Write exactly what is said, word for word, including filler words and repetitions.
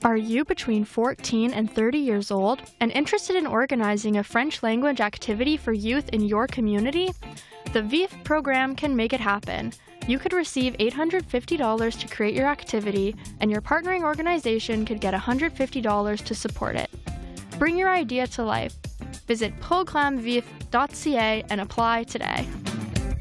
Are you between fourteen and thirty years old and interested in organizing a French language activity for youth in your community? The V I F program can make it happen. You could receive eight hundred fifty dollars to create your activity, and your partnering organization could get one hundred fifty dollars to support it. Bring your idea to life. Visit programme vif dot c a and apply today.